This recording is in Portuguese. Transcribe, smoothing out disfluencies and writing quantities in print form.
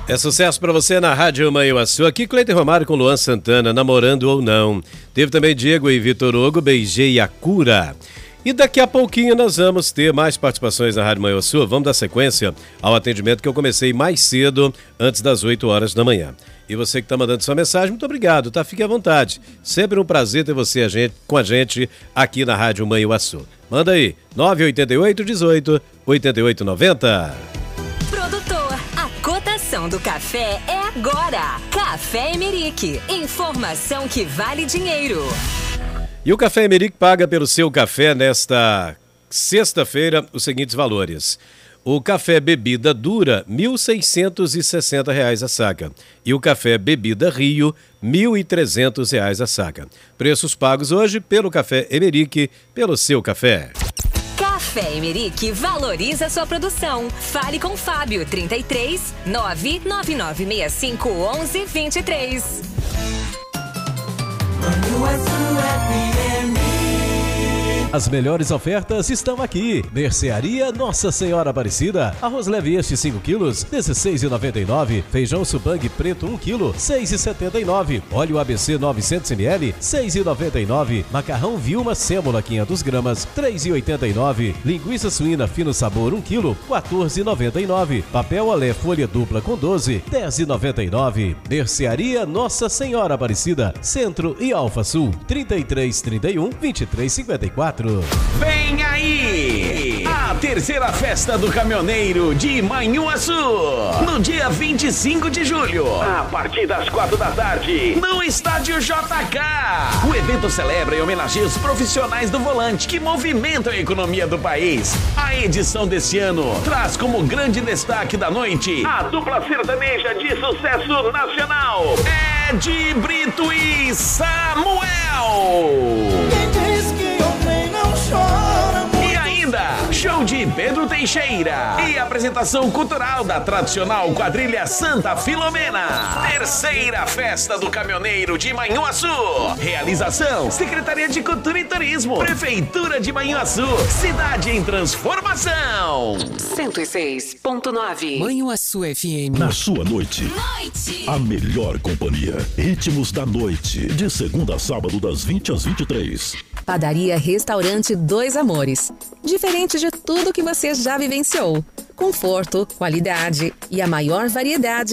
É sucesso pra você na Rádio Manhuaçu. Aqui Cleiton Romário com Luan Santana, Namorando ou Não. Teve também Diego e Vitor Hugo, Beijei a Cura. E daqui a pouquinho nós vamos ter mais participações na Rádio Manhuaçu. Vamos dar sequência ao atendimento que eu comecei mais cedo, antes das 8 horas da manhã. E você que está mandando sua mensagem, muito obrigado, tá? Fique à vontade. Sempre um prazer ter você com a gente aqui na Rádio Manhuaçu. Manda aí, 988 18 88 90. Produtor, a cotação do café é agora. Café Emerick, informação que vale dinheiro. E o Café Emerick paga pelo seu café nesta sexta-feira os seguintes valores. O café bebida dura, R$ 1.660 a saca. E o café bebida Rio, R$ 1.300 a saca. Preços pagos hoje pelo Café Emerick, pelo seu café. Café Emerick valoriza sua produção. Fale com Fábio, 33 99965 1123. As melhores ofertas estão aqui. Mercearia Nossa Senhora Aparecida. Arroz leve este 5 quilos, R$ 16,99. Feijão Supang preto 1 quilo, R$ 6,79. Óleo ABC 900 ml, R$ 6,99. Macarrão Vilma Sêmola 500 gramas, R$ 3,89. Linguiça suína fino sabor 1 quilo, R$ 14,99. Papel Alé folha dupla com 12, R$ 10,99. Mercearia Nossa Senhora Aparecida, Centro e Alfa Sul, 3331 2354. Vem aí! A terceira festa do caminhoneiro de Manhuaçu, no dia 25 de julho, a partir das 4 da tarde, no Estádio JK. O evento celebra e homenageia os profissionais do volante que movimentam a economia do país. A edição desse ano traz como grande destaque da noite a dupla sertaneja de sucesso nacional, Ed Brito e Samuel. E ainda, show de Pedro Teixeira e apresentação cultural da tradicional quadrilha Santa Filomena. Terceira festa do caminhoneiro de Manhuaçu. Realização, Secretaria de Cultura e Turismo, Prefeitura de Manhuaçu, cidade em transformação. 106.9 Manhuaçu FM. Na sua noite, a melhor companhia. Ritmos da noite, de segunda a sábado das 20 às 23. Padaria Restaurante Dois Amores. Diferente de tudo que você já vivenciou. Conforto, qualidade e a maior variedade